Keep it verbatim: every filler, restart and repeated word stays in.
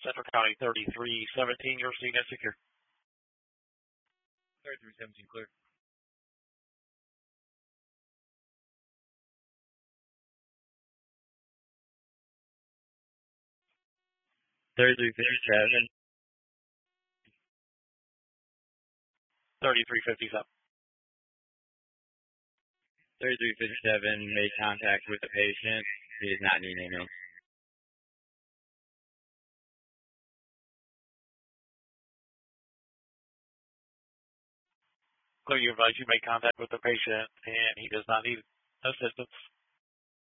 Central County thirty-three seventeen, you're seen as secure. thirty-three seventeen, clear. thirty-three fifty-seven. thirty-three fifty-seven. thirty-three fifty-seven made contact with the patient. He does not need ambulance. Clear, you advise you made contact with the patient and he does not need assistance.